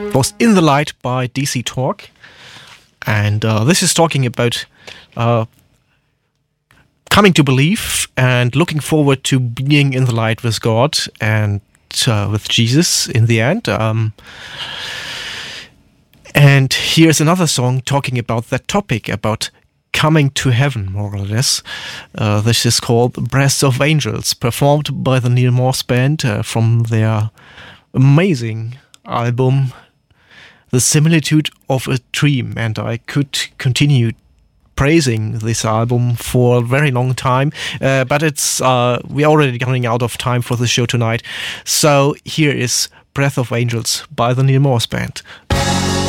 was In the Light by DC Talk. And this is talking about coming to believe and looking forward to being in the light with God and with Jesus in the end. And here's another song talking about that topic, about coming to heaven, more or less. This is called Breaths of Angels, performed by the Neal Morse Band from their amazing album, The Similitude of a Dream. And I could continue praising this album for a very long time, but it's we're already running out of time for the show tonight. So here is Breath of Angels by the Neal Morse Band.